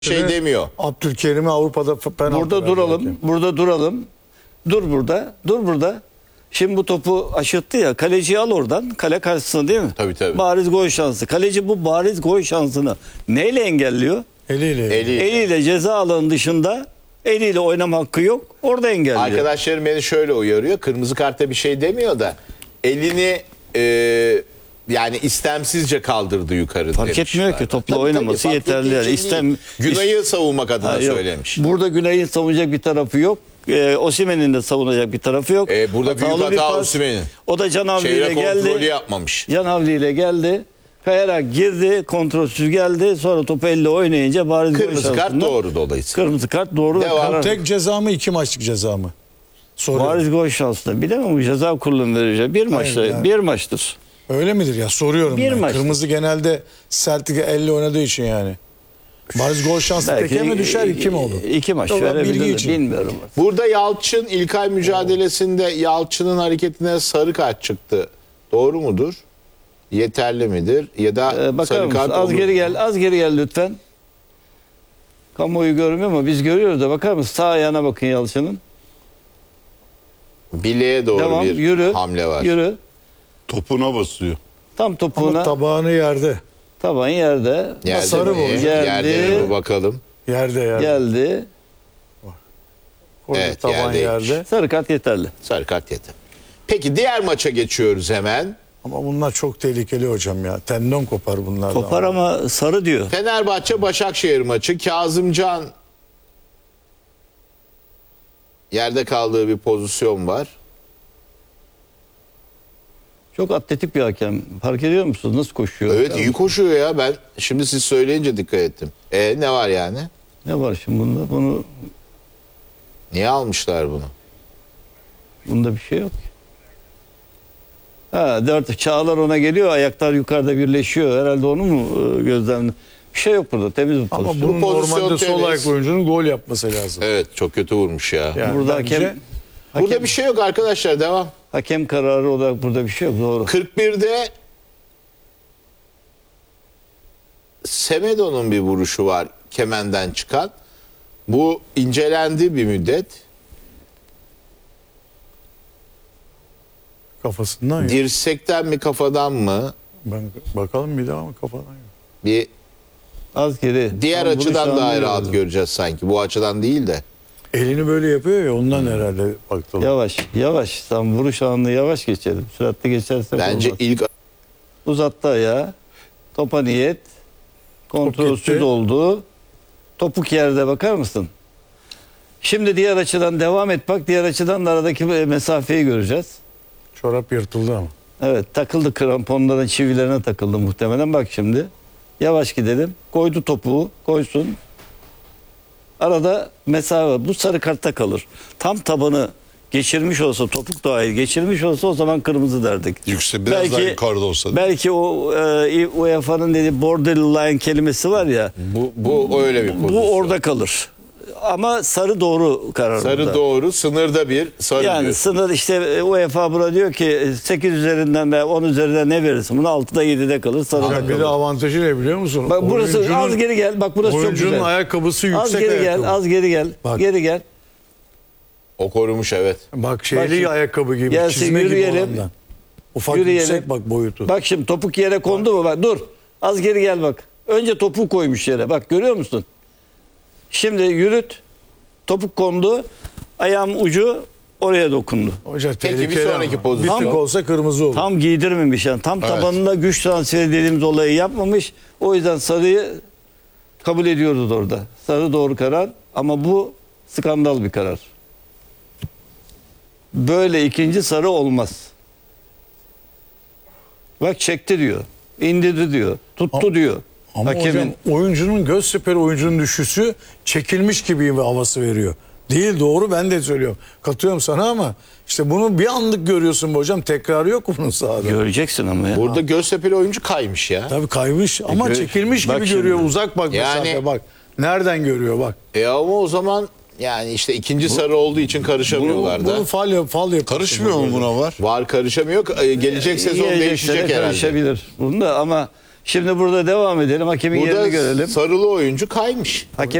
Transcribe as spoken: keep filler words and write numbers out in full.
şey demiyor. Abdülkerim'i Avrupa'da penaltı Burada duralım. hakem. Burada duralım. Dur burada. Dur burada. Şimdi bu topu aşırttı ya. Kaleciyi al oradan. Kale karşısına değil mi? Tabii, tabii. Bariz gol şansı. Kaleci bu bariz gol şansını neyle engelliyor? Eliyle. Eli. Eliyle ceza alanı dışında eliyle oynama hakkı yok. Orada engelliyor. Arkadaşlarım beni şöyle uyarıyor. Kırmızı kartta bir şey demiyor da elini e, yani istemsizce kaldırdı yukarı Fark demişler. etmiyor ki topla Tabii, oynaması tabii, fark yeterli. ettiği Yani. için İstem, değil. Günay'ı savunmak adına Ha, yok. söylemiş. Burada Günay'ın savunacak bir tarafı yok. Ee, Osimhen'in de savunacak bir tarafı yok. E, burada büyük Hatalı bir hata pas. Osimhen'in. O da Can Havli ile Çevre kontrolü geldi. yapmamış. Can Havli ile geldi. Kayarak girdi. Kontrolsüz geldi. Sonra topu elle oynayınca bariz gol Kırmızı kart şansında- doğru dolayısıyla. Kırmızı kart doğru. Devam. Karar. Tek ceza mı iki maçlık ceza mı? Soruyorum. Bariz gol şansında. Bilemem bu ceza kurulunun vereceği. Bir maçta, yani. bir maçtır. Öyle midir ya? Soruyorum Bir ben. maçtır. Kırmızı genelde Celtic'e elle oynadığı için yani. Bariz gol şansı teke mi düşer iki mi olur? İki maç Yok, ben bilgi verebilir. için. Bilmiyorum. Burada Yalçın İlkay mücadelesinde Yalçın'ın hareketine sarı kart çıktı. Doğru mudur? Yeterli midir? Ya da Ee, bakar sarı mısın? kart Az olur geri mu? gel. Az geri gel lütfen. Kamuoyu görmüyor ama biz görüyoruz da bakar mısın? Sağ ayağına bakın Yalçın'ın. Bileğe doğru Devam. bir Yürü. hamle var. Yürü. Topuna basıyor. Tam Ama topuğuna. tabağını yerde. Taban yerde. Yerde Sarı mi? bu. Yerde Geldi. mi? Bakalım. Yerde yerde. Geldi. Orada Evet, taban yerdeymiş. yerde. Sarı kart yeterli. Sarı kart yeter. Peki diğer maça geçiyoruz hemen. Ama bunlar çok tehlikeli hocam ya. Tendon kopar bunlardan. Kopar ama sarı diyor. Fenerbahçe Başakşehir maçı. Kazımcan yerde kaldığı bir pozisyon var. Çok atletik bir hakem. Fark ediyor musunuz? Nasıl koşuyor? Evet, Ya, iyi koşuyor ya. Ben şimdi siz söyleyince dikkat ettim. E ne var yani? Ne var şimdi bunda? Bunu, Niye almışlar bunu? bunda bir şey yok ki. Ha, dört Çağlar ona geliyor. Ayaklar yukarıda birleşiyor. Herhalde onu mu e, gözlemli? Bir şey yok burada. Temiz bir Ama pozisyon. bunun pozisyon normalde sol temiz. ayak oyuncunun gol yapması lazım. Evet, çok kötü vurmuş ya. Yani Burada bence hakem, Burada hakem, bir şey yok arkadaşlar, devam. hakem kararı olarak burada bir şey yok. Doğru. kırk birde Semedo'nun bir vuruşu var kemenden çıkan. Bu incelendi bir müddet. kafasından yok. Dirsekten mi kafadan mı? Ben bakalım bir daha mı kafadan yok. Bir Az geri. diğer Tam açıdan vuruş daha anlıyor rahat orada. göreceğiz sanki. Bu açıdan değil de. Elini böyle yapıyor ya ondan herhalde baktım. Yavaş, yavaş. Tam vuruş anını yavaş geçelim. Süratli geçersek Bence olmaz. ilk Uzattı ayağı. Topa niyet. Kontrolsüz gitti. oldu. Topuk yerde bakar mısın? Şimdi diğer açıdan devam et bak. Diğer açıdan da aradaki mesafeyi göreceğiz. Çorap yırtıldı ama. Evet, takıldı, kramponların çivilerine takıldı muhtemelen. Bak şimdi. Yavaş gidelim. Koydu topuğu. Koysun. Arada mesafe var. Bu sarı kartta kalır. Tam tabanı geçirmiş olsa, topuk dahil geçirmiş olsa o zaman kırmızı derdik. Yüksek biraz daha yukarıda olsa. Belki o e, U E F A'nın dediği borderline kelimesi var ya. bu, bu öyle bir pozisyon. Bu orada kalır. Ama sarı doğru karar Sarı burada. doğru, sınırda bir sarı Yani diyor. sınır işte U E F A buna diyor ki sekiz üzerinden ve on üzerinden ne verirsin? Bunu altıda yedide kalır, sarıda Ya bir de kalır. avantajı ne biliyor musun? Bak burası Oyuncunun- az geri gel. Bak burası çok Oyuncunun güzel. ayakkabısı yüksek Az geri ayakkabı. gel, az geri gel. Bak. Geri gel. O korumuş, evet. Bak şeyli Bak şimdi, ayakkabı gibi, gelsin, çizme gibi yürüyelim. olandan. Ufak Yürüyelim. yüksek bak boyutu. Bak şimdi topuk yere kondu mu? Bak dur. Az geri gel bak. Önce topuğu koymuş yere. Bak görüyor musun? Şimdi yürüt. Topuk kondu. Ayağım ucu oraya dokundu. Hoca Peki, bir tehlikeli sonraki ama. pozisyon. Bir tık olsa kırmızı olur. Tam giydirmemiş yani. Tam Evet. tabanında güç transferi dediğimiz olayı yapmamış. O yüzden sarıyı kabul ediyoruz orada. Sarı doğru karar ama bu skandal bir karar. Böyle ikinci sarı olmaz. Bak çekti diyor. İndirdi diyor. Tuttu Ama- diyor. Ama Hakemin. hocam oyuncunun göz seperi oyuncunun düşüşü çekilmiş gibi bir havası veriyor. Değil, doğru, ben de söylüyorum. Katıyorum sana ama işte bunu bir anlık görüyorsun bu hocam. Tekrarı yok bunun sahada. Göreceksin ama ya. Burada Göztepe'li oyuncu kaymış ya. Tabii kaymış ama gö- çekilmiş bak gibi şimdi. görüyor. Uzak bak Yani- mesafe bak. Nereden görüyor bak. E ama o zaman yani işte ikinci sarı olduğu için karışamıyorlar da. Bunu fal yap, fal yap. Karışmıyor mu buna var? Var, karışamıyor. E, Gelecek sezon Gelecek değişecek sene herhalde. karışabilir. Bunda ama Şimdi burada devam edelim. Hakemin yerini Burada görelim. sarılı oyuncu kaymış. Hakem